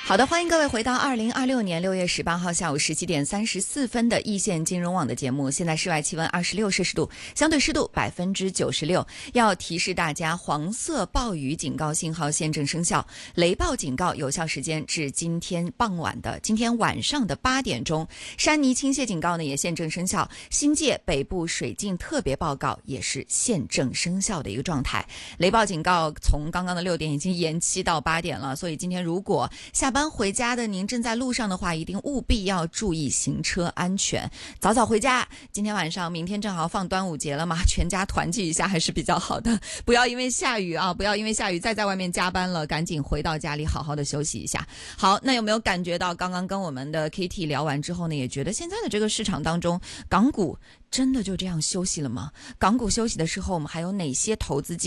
好的，欢迎各位回到2026年6月18号下午17点34分的易线金融网的节目。现在室外气温26摄氏度，相对湿度96%。要提示大家，黄色暴雨警告信号现正生效，雷暴警告有效时间至今天晚上的8点钟。山泥倾泻警告呢也现正生效，新界北部水浸特别报告也是现正生效的一个状态。雷暴警告从刚刚的6点已经延期到8点了，所以今天如果下班回家的您正在路上的话，一定务必要注意行车安全，早早回家。今天晚上明天正好放端午节了嘛，全家团聚一下还是比较好的，不要因为下雨再在外面加班了，赶紧回到家里好好的休息一下。好，那有没有感觉到刚刚跟我们的 Kitty 聊完之后呢，也觉得现在的这个市场当中，港股真的就这样休息了吗？港股休息的时候，我们还有哪些投资